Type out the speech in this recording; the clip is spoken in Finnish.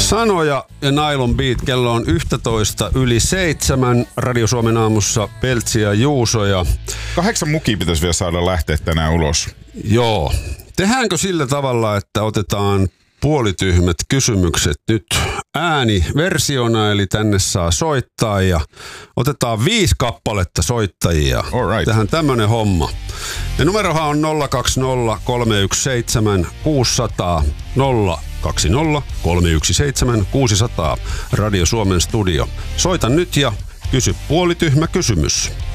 Sanoja ja Nylon Beat. Kello on 11:07. Radio Suomen aamussa Peltsi ja Juuso. Ja 8 mukia pitäisi vielä saada lähteä tänään ulos. Joo. Tehdäänkö sillä tavalla, että otetaan puolityhmät kysymykset nyt ääniversiona, eli tänne saa soittaa ja otetaan 5 kappaletta soittajia. Alright. Tehdään tämmönen homma. Ja numerohan on 020 317 600 020 317 600 Radio Suomen studio. Soita nyt ja kysy puolityhmä kysymys.